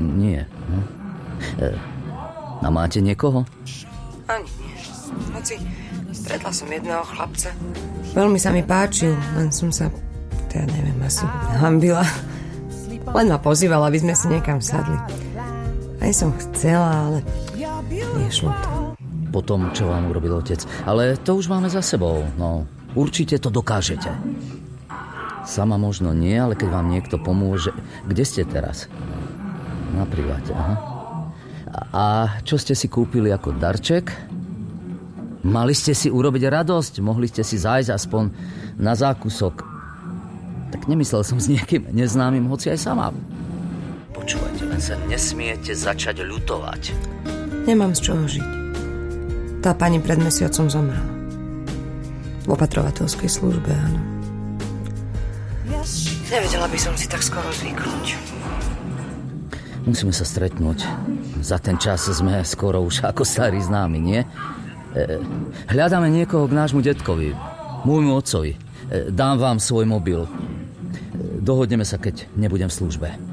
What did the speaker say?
Nie. A máte niekoho? Ani nie. Hoci stretla som jedného chlapca. Veľmi sa mi páčil, len som sa, neviem, asi hanbila. Len ma pozýval, aby sme si niekam sadli. Aj som chcela, ale nešlo to. Po tom, čo vám urobil otec. Ale to už máme za sebou. No, určite to dokážete. Sama možno nie, ale keď vám niekto pomôže... Kde ste teraz? Na priváte, aha. A čo ste si kúpili ako darček? Mali ste si urobiť radosť, mohli ste si zájsť aspoň na zákusok. Tak nemyslel som s niekým neznámym, hoci aj sama. Počúvajte, len sa nesmiete začať ľutovať. Nemám z čoho žiť. Tá pani pred mesiacom zomrela. V opatrovateľskej službe, áno. Nevedela by som si tak skoro zvyknúť. Musíme sa stretnúť. Za ten čas sme skoro už ako starí známi, nie? Hľadáme niekoho k nášmu detkovi, môjmu otcovi. Dám vám svoj mobil. Dohodneme sa, keď nebudem v službe.